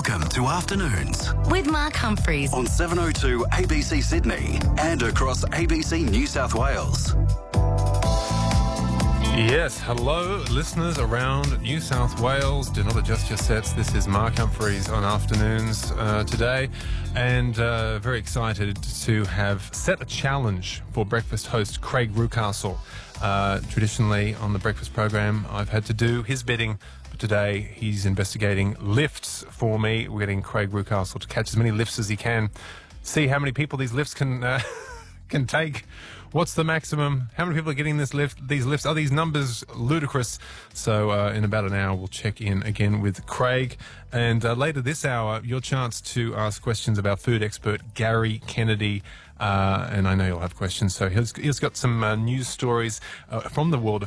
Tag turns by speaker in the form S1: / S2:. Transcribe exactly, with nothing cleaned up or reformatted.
S1: Welcome to Afternoons
S2: with Mark Humphreys
S1: on seven oh two A B C Sydney and across A B C New South Wales.
S3: Yes, hello listeners around New South Wales. Do not adjust your sets. This is Mark Humphreys on Afternoons uh, today, and uh, very excited to have set a challenge for breakfast host Craig Rucastle. Uh, traditionally on the breakfast program, I've had to do his bidding, but today he's investigating lifts for me. We're getting Craig Rucastle to catch as many lifts as he can, see how many people these lifts can uh, can take. What's the maximum? How many people are getting this lift? These lifts, are these numbers ludicrous? So uh, in about an hour, we'll check in again with Craig. And uh, later this hour, your chance to ask questions about food expert Gary Kennedy. Uh, and I know you'll have questions. So he's, he's got some uh, news stories uh, from the world of